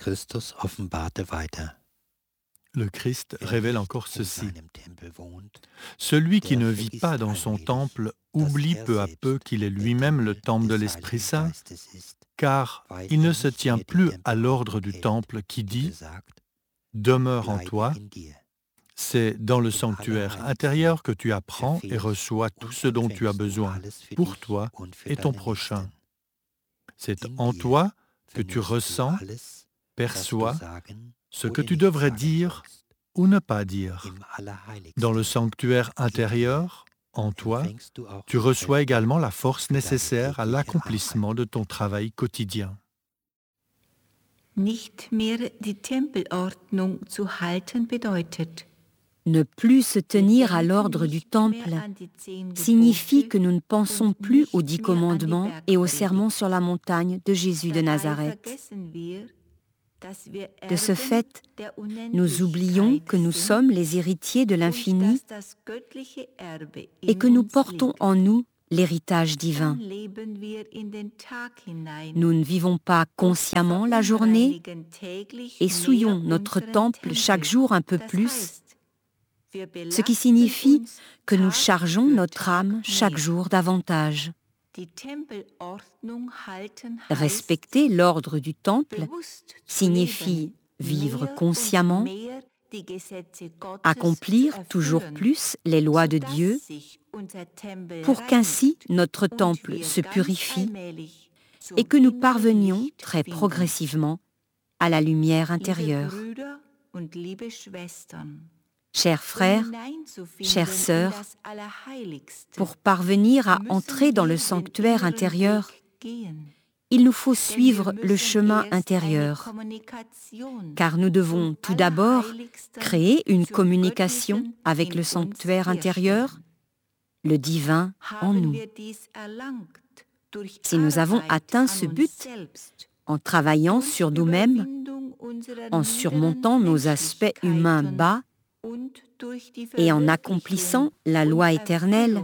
Christus offenbarte weiter. Le Christ révèle encore in ceci. seinem Tempel wohnt, Celui qui ne vit pas dans son temple oublie peu à peu qu'il est lui-même le temple de l'Esprit Saint, car il ne se tient plus à l'ordre du temple qui dit « Demeure en toi ». C'est dans le sanctuaire intérieur que tu apprends et reçois tout ce dont tu as besoin pour toi et ton prochain. C'est en toi que tu ressens, perçois ce que tu devrais dire ou ne pas dire. Dans le sanctuaire intérieur, en toi, tu reçois également la force nécessaire à l'accomplissement de ton travail quotidien. Nicht mehr die Tempelordnung zu halten bedeutet. Ne plus se tenir à l'ordre du temple signifie que nous ne pensons plus aux 10 commandements et au sermon sur la montagne de Jésus de Nazareth. De ce fait, nous oublions que nous sommes les héritiers de l'infini et que nous portons en nous l'héritage divin. Nous ne vivons pas consciemment la journée et souillons notre temple chaque jour un peu plus, ce qui signifie que nous chargeons notre âme chaque jour davantage. Respecter l'ordre du temple signifie vivre consciemment, accomplir toujours plus les lois de Dieu, pour qu'ainsi notre temple se purifie et que nous parvenions très progressivement à la lumière intérieure. Chers frères, chères sœurs, pour parvenir à entrer dans le sanctuaire intérieur, il nous faut suivre le chemin intérieur, car nous devons tout d'abord créer une communication avec le sanctuaire intérieur, le divin en nous. Si nous avons atteint ce but, en travaillant sur nous-mêmes, en surmontant nos aspects humains bas et en accomplissant la loi éternelle,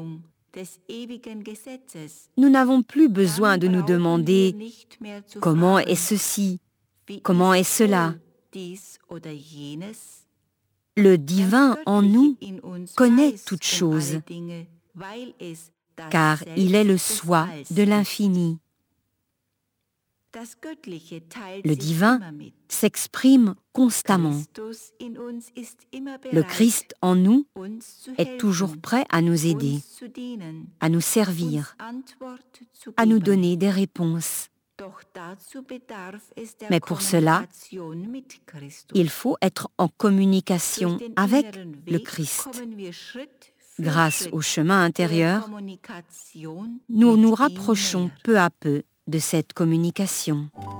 nous n'avons plus besoin de nous demander « Comment est ceci ? Comment est cela ?» Le divin en nous connaît toutes choses, car il est le soi de l'infini. Le divin s'exprime constamment. Le Christ en nous est toujours prêt à nous aider, à nous servir, à nous donner des réponses. Mais pour cela, il faut être en communication avec le Christ. Grâce au chemin intérieur, nous nous rapprochons peu à peu de cette communication.